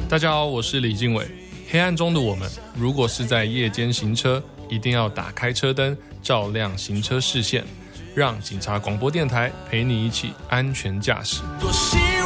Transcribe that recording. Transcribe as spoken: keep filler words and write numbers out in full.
大家好，我是李敬伟。黑暗中的我们，如果是在夜间行车，一定要打开车灯，照亮行车视线，让警察广播电台陪你一起安全驾驶。多